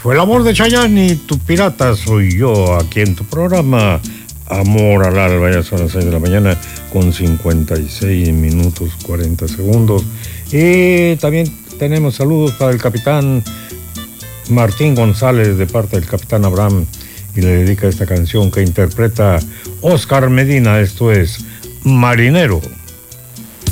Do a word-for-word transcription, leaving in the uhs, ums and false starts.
Fue el amor de Chayanne y tu pirata soy yo, aquí en tu programa Amor al Alba. Ya son las seis de la mañana con cincuenta y seis minutos cuarenta segundos. Y también tenemos saludos para el capitán Martín González de parte del capitán Abraham, y le dedica esta canción que interpreta Oscar Medina. Esto es Marinero.